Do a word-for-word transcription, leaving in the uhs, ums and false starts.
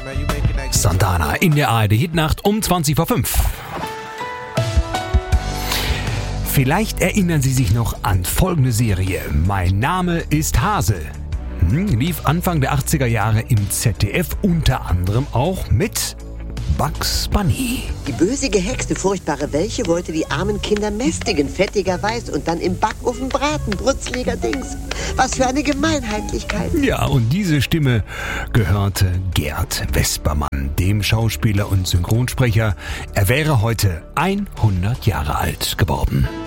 Santana in der A R D-Hitnacht um zwanzig vor fünf. Vielleicht erinnern Sie sich noch an folgende Serie. Mein Name ist Hase. Hm, lief Anfang der achtziger Jahre im Z D F, unter anderem auch mit Bugs Bunny. Die bösige Hexe, furchtbare Welche, wollte die armen Kinder mästigen, fettigerweise und dann im Backofen braten, brutzliger Dings. Was für eine Gemeinheitlichkeit. Ja, und diese Stimme gehörte Gerd Vespermann, dem Schauspieler und Synchronsprecher. Er wäre heute hundert Jahre alt geworden.